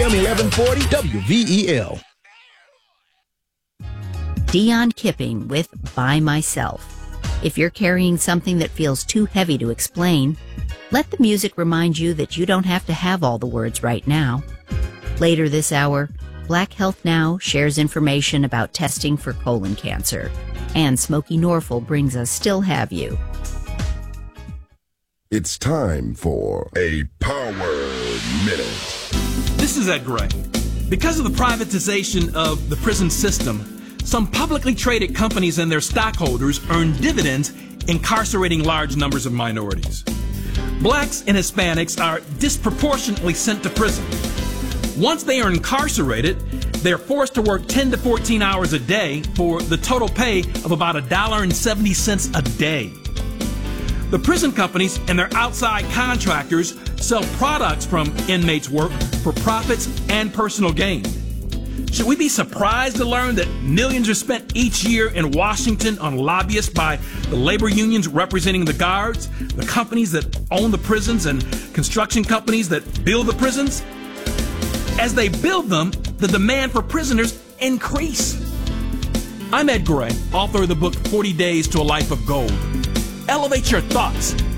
AM 1140 WVEL. Dion Kipping with By Myself. If you're carrying something that feels too heavy to explain, let the music remind you that you don't have to have all the words right now. Later this hour, Black Health Now shares information about testing for colon cancer. And Smokey Norfolk brings us Still Have You. It's time for a Power Minute. This is Ed Gray. Because of the privatization of the prison system, some publicly traded companies and their stockholders earn dividends incarcerating large numbers of minorities. Blacks and Hispanics are disproportionately sent to prison. Once they are incarcerated, they're forced to work 10 to 14 hours a day for the total pay of about $1.70 a day. The prison companies and their outside contractors sell products from inmates' work for profits and personal gain. Should we be surprised to learn that millions are spent each year in Washington on lobbyists by the labor unions representing the guards, the companies that own the prisons, and construction companies that build the prisons? As they build them, the demand for prisoners increase. I'm Ed Gray, author of the book 40 Days to a Life of Gold. Elevate your thoughts,